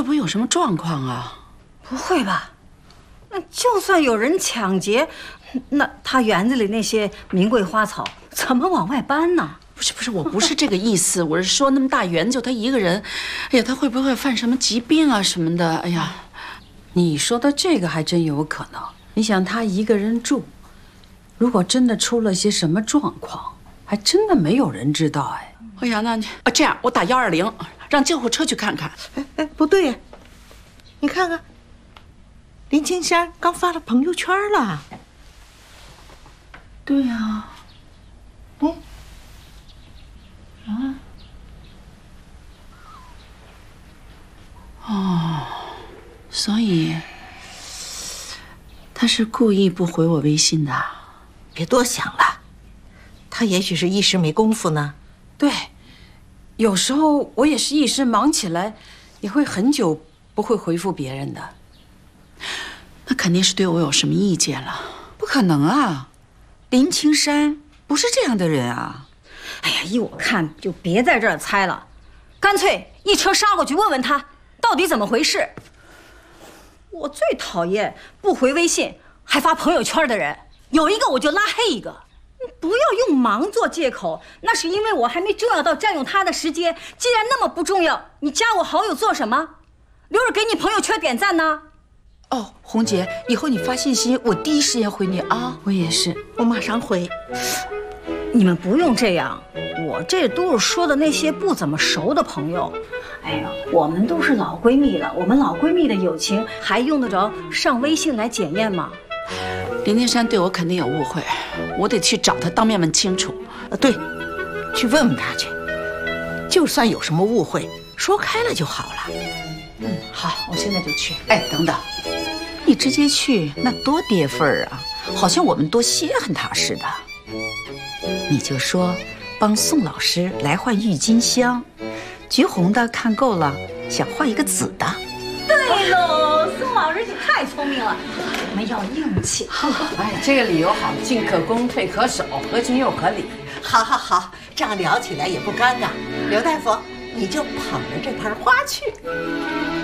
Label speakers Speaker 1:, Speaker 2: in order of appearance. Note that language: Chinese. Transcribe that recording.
Speaker 1: 会不会有什么状况啊？
Speaker 2: 不会吧？那就算有人抢劫，那他园子里那些名贵花草怎么往外搬呢？
Speaker 1: 不是，我不是这个意思，我是说那么大园子就他一个人，哎呀，他会不会犯什么疾病啊什么的？哎呀，
Speaker 3: 你说的这个还真有可能。你想他一个人住，如果真的出了些什么状况，还真的没有人知道哎。
Speaker 1: 哎呀，那这样我打120，让救护车去看看。
Speaker 4: 哎，不对呀，你看看，林青山刚发了朋友圈了。
Speaker 1: 对呀，所以他是故意不回我微信的。
Speaker 4: 别多想了，他也许是一时没功夫呢。
Speaker 3: 对，有时候我也是一时忙起来，也会很久不会回复别人的。
Speaker 1: 那肯定是对我有什么意见了。
Speaker 5: 不可能啊，林青山不是这样的人啊。
Speaker 2: 哎呀，依我看就别在这儿猜了，干脆一车杀过去问问他到底怎么回事。我最讨厌不回微信还发朋友圈的人，有一个我就拉黑一个。你不要用忙做借口，那是因为我还没重要到占用他的时间。既然那么不重要，你加我好友做什么？留着给你朋友圈点赞呢？
Speaker 5: 哦，红姐，以后你发信息，我第一时间回你啊。
Speaker 3: 我也是，
Speaker 4: 我马上回。
Speaker 2: 你们不用这样，我这都是说的那些不怎么熟的朋友。哎呀，我们都是老闺蜜了，我们老闺蜜的友情还用得着上微信来检验吗？
Speaker 1: 林青山对我肯定有误会，我得去找他当面问清楚。
Speaker 4: 对，去问问他去。就算有什么误会，说开了就好了。
Speaker 1: 好，我现在就去。
Speaker 5: 哎，等等，你直接去那多跌份儿啊，好像我们多稀罕他似的。你就说帮宋老师来换郁金香，橘红的看够了，想换一个紫的。
Speaker 2: 对喽，宋老师你太聪明了，我们要硬气。
Speaker 3: 哎，这个理由好，进可攻，退可守，合情又合理。
Speaker 4: 好好好，这样聊起来也不尴尬。刘大夫，你就捧着这盆花去。